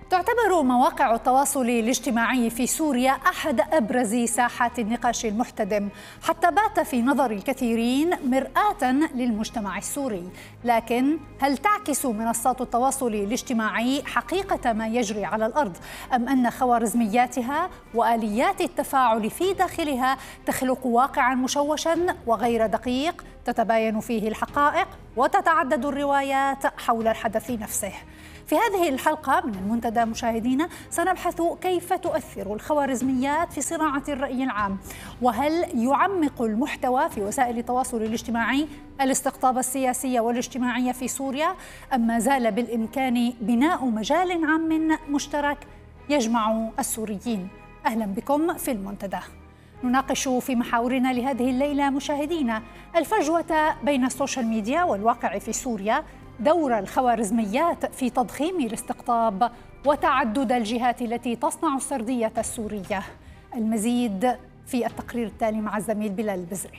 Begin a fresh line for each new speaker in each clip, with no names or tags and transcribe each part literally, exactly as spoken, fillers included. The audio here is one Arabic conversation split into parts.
تعتبر مواقع التواصل الاجتماعي في سوريا أحد أبرز ساحات النقاش المحتدم، حتى بات في نظر الكثيرين مرآة للمجتمع السوري. لكن هل تعكس منصات التواصل الاجتماعي حقيقة ما يجري على الأرض، أم أن خوارزمياتها وآليات التفاعل في داخلها تخلق واقعا مشوشا وغير دقيق تتباين فيه الحقائق وتتعدد الروايات حول الحدث نفسه؟ في هذه الحلقة من المنتدى مشاهدينا سنبحث كيف تؤثر الخوارزميات في صناعة الرأي العام، وهل يعمق المحتوى في وسائل التواصل الاجتماعي الاستقطاب السياسي والاجتماعي في سوريا، أم ما زال بالإمكان بناء مجال عام مشترك يجمع السوريين؟ أهلا بكم في المنتدى. نناقش في محاورنا لهذه الليلة مشاهدينا الفجوة بين السوشيال ميديا والواقع في سوريا، دور الخوارزميات في تضخيم الاستقطاب، وتعدد الجهات التي تصنع السردية السورية. المزيد في التقرير التالي مع الزميل بلال البزري.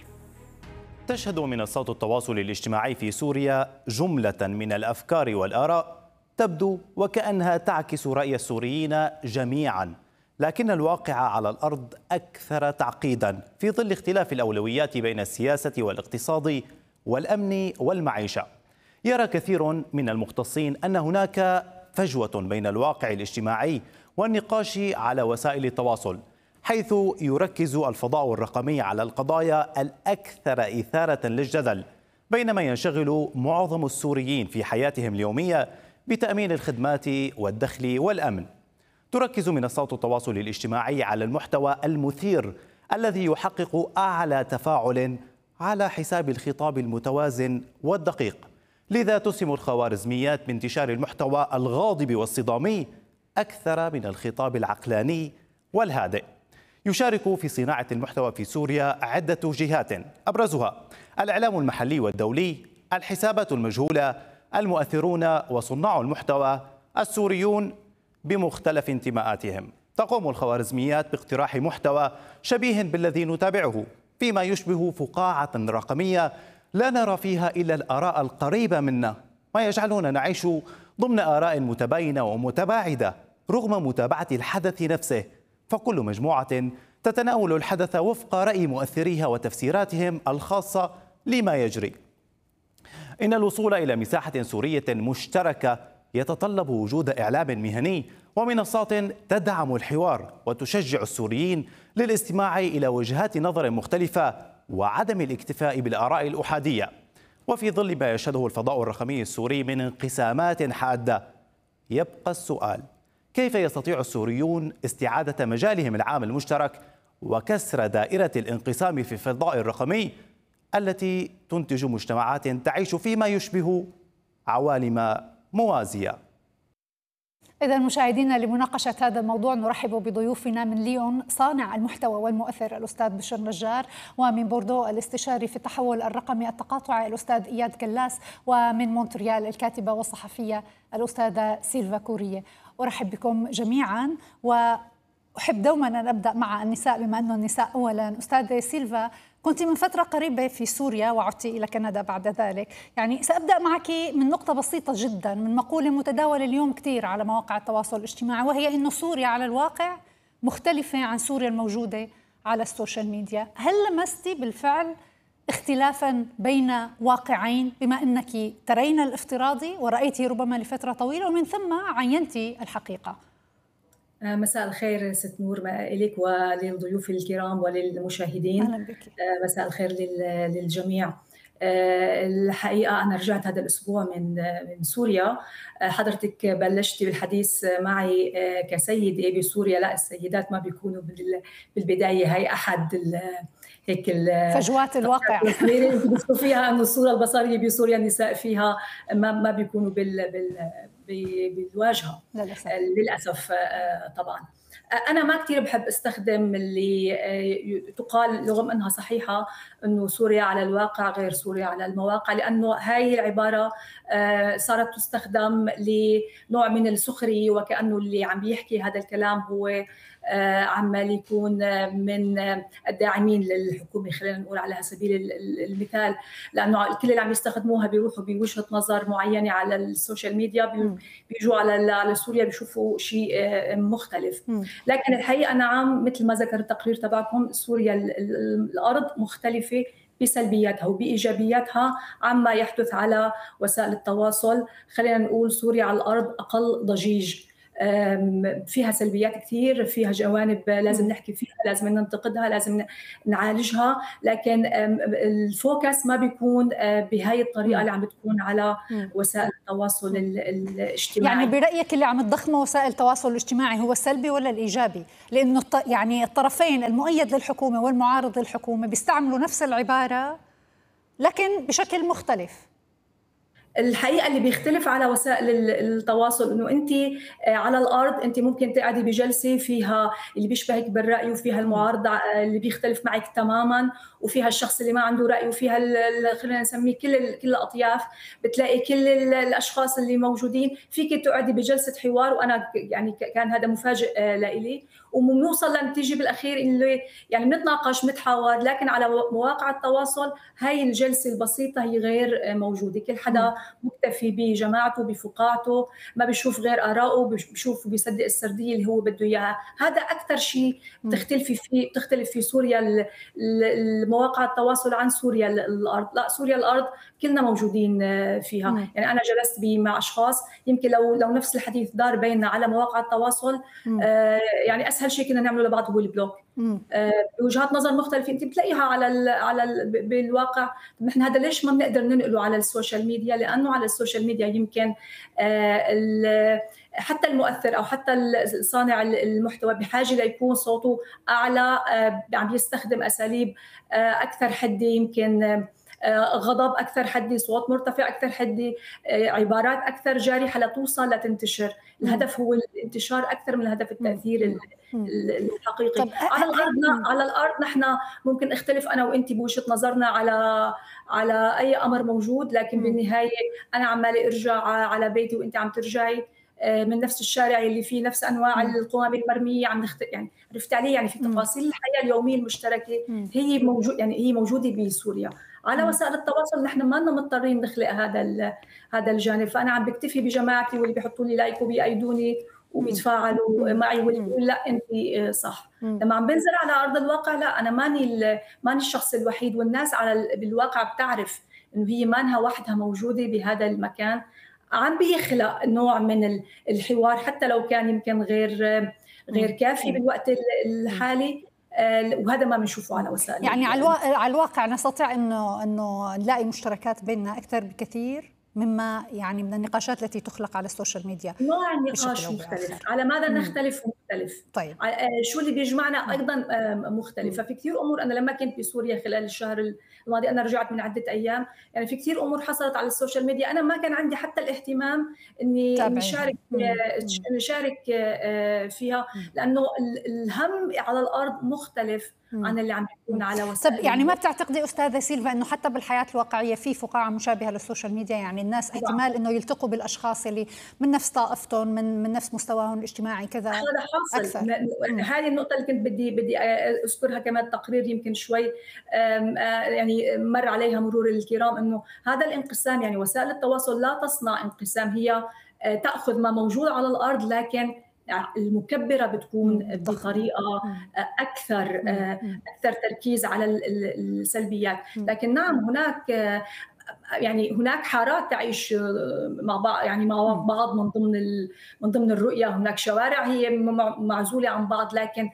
تشهد منصات التواصل الاجتماعي في سوريا جملة من الأفكار والآراء تبدو وكأنها تعكس رأي السوريين جميعا، لكن الواقع على الأرض أكثر تعقيدا في ظل اختلاف الأولويات بين السياسة والاقتصاد والأمن والمعيشة. يرى كثير من المختصين أن هناك فجوة بين الواقع الاجتماعي والنقاش على وسائل التواصل، حيث يركز الفضاء الرقمي على القضايا الأكثر إثارة للجدل، بينما ينشغل معظم السوريين في حياتهم اليومية بتأمين الخدمات والدخل والأمن. تركز منصات التواصل الاجتماعي على المحتوى المثير الذي يحقق أعلى تفاعل على حساب الخطاب المتوازن والدقيق، لذا تسهم الخوارزميات بانتشار المحتوى الغاضب والصدامي أكثر من الخطاب العقلاني والهادئ. يشارك في صناعة المحتوى في سوريا عدة جهات، أبرزها الإعلام المحلي والدولي، الحسابات المجهولة، المؤثرون وصناع المحتوى السوريون بمختلف انتماءاتهم. تقوم الخوارزميات باقتراح محتوى شبيه بالذي نتابعه، فيما يشبه فقاعة رقمية لا نرى فيها إلا الآراء القريبة منا، ما يجعلنا نعيش ضمن آراء متباينة ومتباعدة رغم متابعة الحدث نفسه، فكل مجموعة تتناول الحدث وفق رأي مؤثريها وتفسيراتهم الخاصة لما يجري. إن الوصول إلى مساحة سورية مشتركة يتطلب وجود إعلام مهني ومنصات تدعم الحوار وتشجع السوريين للاستماع إلى وجهات نظر مختلفة وعدم الاكتفاء بالآراء الأحادية. وفي ظل ما يشهده الفضاء الرقمي السوري من انقسامات حادة، يبقى السؤال: كيف يستطيع السوريون استعادة مجالهم العام المشترك وكسر دائرة الانقسام في الفضاء الرقمي التي تنتج مجتمعات تعيش فيما يشبه عوالم موازية؟
إذا مشاهدينا، لمناقشة هذا الموضوع نرحب بضيوفنا من ليون صانع المحتوى والمؤثر الأستاذ بشر نجار، ومن بوردو الاستشاري في التحول الرقمي التقاطعي الأستاذ إياد كلاس، ومن مونتريال الكاتبة والصحفية الأستاذة سيلفا كورية. أرحب بكم جميعا، وأحب دوما أن أبدأ مع النساء بما أنه النساء أولا. أستاذة سيلفا، كنت من فترة قريبة في سوريا وعدت إلى كندا بعد ذلك، يعني سأبدأ معك من نقطة بسيطة جدا، من مقولة متداولة اليوم كثير على مواقع التواصل الاجتماعي، وهي أن سوريا على الواقع مختلفة عن سوريا الموجودة على السوشيال ميديا. هل لمستي بالفعل اختلافا بين واقعين، بما أنك ترين الافتراضي ورأيته ربما لفترة طويلة ومن ثم عينتي الحقيقة؟
مساء الخير ست نور لك وللضيوف الكرام وللمشاهدين.
أهلا بك.
مساء الخير للجميع. الحقيقة أنا رجعت هذا الأسبوع من من سوريا. حضرتك بلشتي بالحديث معي كسيدة بسوريا. لا، السيدات ما بيكونوا بالبداية، هي أحد هيك
فجوات الواقع
فيها أنه الصورة البصرية بسوريا النساء فيها ما ما بيكونوا بال بال بالواجهة للأسف طبعا. أنا ما كتير بحب استخدم اللي تقال رغم أنها صحيحة أنه سوريا على الواقع غير سوريا على المواقع، لأنه هاي العبارة صارت تستخدم لنوع من السخرية، وكأنه اللي عم بيحكي هذا الكلام هو عمال يكون من الداعمين للحكومة، خلينا نقول على سبيل المثال، لأنه كل اللي عم يستخدموها بيروحوا بوجهة نظر معينة على السوشيال ميديا، بيجوا على على سوريا بيشوفوا شيء مختلف. لكن الحقيقة نعم مثل ما ذكر التقرير تبعكم، سوريا الأرض مختلفة بسلبياتها وبإيجابياتها عما يحدث على وسائل التواصل. خلينا نقول سوريا على الأرض أقل ضجيج، فيها سلبيات كثير، فيها جوانب لازم نحكي فيها، لازم ننتقدها، لازم نعالجها، لكن الفوكس ما بيكون بهاي الطريقة اللي عم بتكون على وسائل التواصل الاجتماعي.
يعني برأيك اللي عم تضخمه وسائل التواصل الاجتماعي هو السلبي ولا الإيجابي؟ لأنه يعني الطرفين المؤيد للحكومة والمعارض للحكومة بيستعملوا نفس العبارة لكن بشكل مختلف.
الحقيقه اللي بيختلف على وسائل التواصل انه انت على الارض انت ممكن تقعدي بجلسه فيها اللي بيشبهك بالراي، وفيها المعارضه اللي بيختلف معك تماما، وفيها الشخص اللي ما عنده راي، وفيها خلينا نسميه كل كل الاطياف، بتلاقي كل الاشخاص اللي موجودين، فيك تقعدي بجلسه حوار. وانا يعني كان هذا مفاجئ لإلي، وبنوصل لنتيجه بالاخير اللي يعني بنتناقش بنتحاور، لكن على مواقع التواصل هاي الجلسه البسيطه هي غير موجوده، كل حدا مكتفي بجماعته بفقاعته، ما بيشوف غير آراءه، بيشوف وبيصدق السرديه اللي هو بده اياها. هذا اكثر شيء بتختلف فيه بتختلف في سوريا مواقع التواصل عن سوريا الارض. لا، سوريا الارض كلنا موجودين فيها. مم. يعني انا جلست مع اشخاص يمكن لو لو نفس الحديث دار بيننا على مواقع التواصل، آه يعني اسهل شيء كنا نعمله لبعض هو البلوك. آه بوجهات نظر مختلفه انت بتلاقيها على ال على ال بالواقع. نحن هذا ليش ما بنقدر ننقله على السوشيال ميديا؟ لانه على السوشيال ميديا يمكن آه حتى المؤثر او حتى صانع المحتوى بحاجه ليكون صوته اعلى، آه عم يستخدم اساليب آه اكثر حده، يمكن غضب أكثر حدي، صوت مرتفع أكثر حدي، عبارات أكثر جارحة لتوصل لتنتشر. الهدف هو الانتشار أكثر من الهدف التأثير الحقيقي. على الأرض على الأرض نحن ممكن اختلف أنا وأنت بوجهة نظرنا على على أي أمر موجود، لكن بالنهاية أنا عمالة أرجع على بيتي وأنت عم ترجعي من نفس الشارع اللي فيه نفس انواع القمم المرميه، عم نخت... يعني عرفت علي، يعني في تفاصيل الحياه اليوميه المشتركه هي موجود يعني هي موجوده بسوريا. على وسائل التواصل نحن ما لنا مضطرين نخلق هذا ال... هذا الجانب، فانا عم بكتفي بجماعتي واللي بيحطوا لي لايك وبيأيدوني وبيتفاعلوا معي واللي بيقول لا انت صح. لما عم بنزل على ارض الواقع لا، انا ماني ال... ماني الشخص الوحيد، والناس على ال... بالواقع بتعرف انه هي مانها وحدها موجوده بهذا المكان. عم بيخلق نوع من الحوار حتى لو كان يمكن غير غير كافي بالوقت الحالي، وهذا ما بنشوفه على وسائل.
يعني على على الواقع نستطيع انه انه نلاقي مشتركات بيننا اكثر بكثير مما يعني من النقاشات التي تخلق على السوشيال ميديا.
نوع النقاش مختلف، على ماذا نختلف مختلف.
طيب
شو اللي بيجمعنا ايضا مختلف. ففي كثير امور، انا لما كنت بسوريا خلال الشهر الماضي، انا رجعت من عده ايام، يعني في كثير امور حصلت على السوشيال ميديا انا ما كان عندي حتى الاهتمام اني نشارك نشارك فيها، لانه الهم على الارض مختلف عن اللي عم يكون على وسائل.
طب يعني ما بتعتقدي استاذه سيلفا انه حتى بالحياه الواقعيه في فقاعه مشابهه للسوشيال ميديا؟ يعني الناس احتمال انه يلتقوا بالاشخاص اللي من نفس طائفتهم، من من نفس مستواهم الاجتماعي كذا.
هذا حاصل. هذه النقطه اللي كنت بدي بدي اذكرها كمان. التقرير يمكن شوي يعني مر عليها مرور الكرام، انه هذا الانقسام، يعني وسائل التواصل لا تصنع انقسام، هي تاخذ ما موجود على الارض لكن المكبرة بتكون بطريقة أكثر أكثر تركيز على السلبيات. لكن نعم هناك يعني هناك حارات تعيش مع بعض، يعني مع بعض من ضمن من ضمن الرؤية. هناك شوارع هي معزولة عن بعض، لكن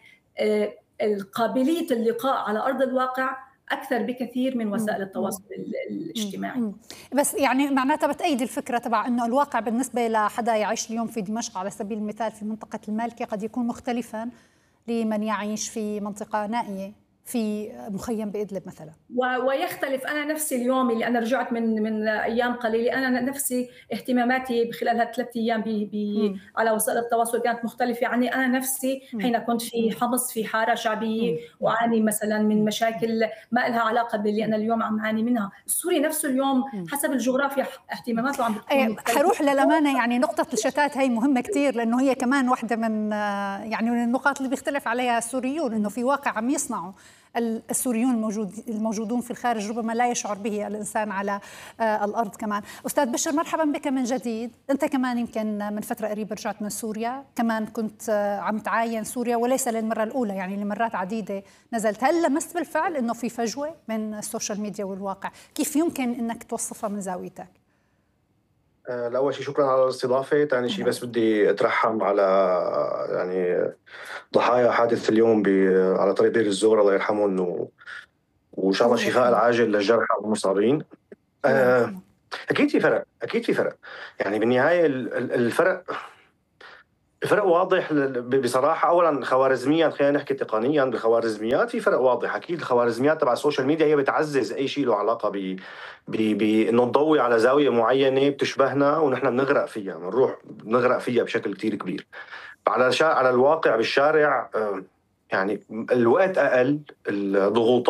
قابلية اللقاء على أرض الواقع أكثر بكثير من وسائل التواصل الاجتماعي.
بس يعني معناتها بتأيدي الفكرة تبع أنه الواقع بالنسبة لحدا يعيش اليوم في دمشق على سبيل المثال في منطقة المالكي قد يكون مختلفا لمن يعيش في منطقة نائية في مخيم بإدلب مثلا.
ويختلف. أنا نفسي اليوم اللي أنا رجعت من من أيام قليلة، أنا نفسي اهتماماتي خلال هالثلاث أيام بي بي على وسائل التواصل كانت مختلفة عني. أنا نفسي حين كنت في حمص في حارة شعبية وأعاني مثلا من مشاكل ما لها علاقة باللي أنا اليوم عم أعاني منها، السوري نفسه اليوم حسب الجغرافيا اهتماماته عم بتكون مختلفة.
حروح للأمانة يعني نقطة الشتات هي مهمة كتير، لأنه هي كمان واحدة من يعني من النقاط اللي بيختلف عليها السوريون، إنه في واقع عم يصنعوا السوريون الموجود الموجودون في الخارج ربما لا يشعر به الإنسان على الأرض. كمان أستاذ بشر مرحبا بك من جديد. أنت كمان يمكن من فترة قريبة رجعت من سوريا، كمان كنت عم تعاين سوريا وليس للمرة الأولى، يعني لمرات عديدة نزلت. هل لمست بالفعل أنه في فجوة بين السوشيال ميديا والواقع؟ كيف يمكن أنك توصفها من زاويتك؟
الأول شيء شكرا على الاستضافة. ثاني شيء بس بدي أترحم على يعني ضحايا حادث اليوم على طريق دير الزور، الله يرحمهم، و... وإن شاء الله الشفاء العاجل للجرحى والمصابين. أه أكيد في فرق، أكيد في فرق. يعني بالنهاية الفرق الفرق واضح بصراحة. أولا خوارزميا، خلينا نحكي تقنيا بالخوارزميات في فرق واضح. أكيد الخوارزميات تبع السوشيال ميديا هي بتعزز أي شيء له علاقة ب بإنه نضوي على زاوية معينة بتشبهنا ونحن بنغرق فيها، بنروح بنغرق فيها بشكل كتير كبير. على على الواقع بالشارع يعني الوقت أقل، الضغوطات